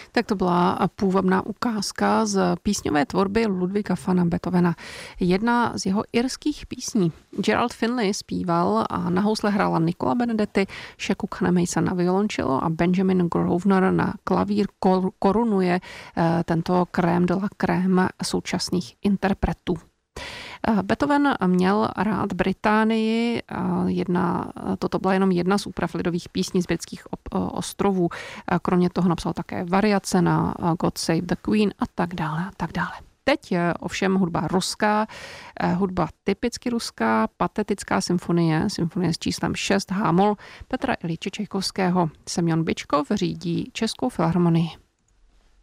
Tak to byla půvabná ukázka z písňové tvorby Ludwiga van Beethovena. Jedna z jeho irských písní. Gerald Finlay zpíval a na housle hrála Nicola Benedetti, Shacku Mason na violoncello a Benjamin Grosvenor na klavír korunuje tento crème de la crème současných interpretů. Beethoven měl rád Británii, toto byla jenom jedna z úprav lidových písní z britských ostrovů. Kromě toho napsal také variace na God Save the Queen a tak dále a tak dále. Teď je ovšem hudba ruská, hudba typicky ruská, patetická symfonie s číslem 6 H-moll Petra Iljiče Čajkovského. Semjon Byčkov řídí Českou filharmonii.